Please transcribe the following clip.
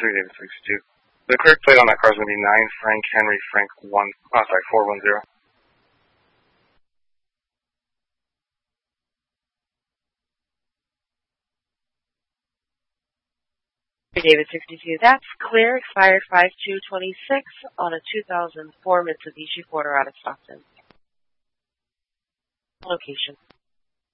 David 62. The correct plate on that car is going to be 9 Frank Henry Frank 410. David 62, that's clear, expired 5/2/26 on a 2004 Mitsubishi 4Runner out of Stockton. Location.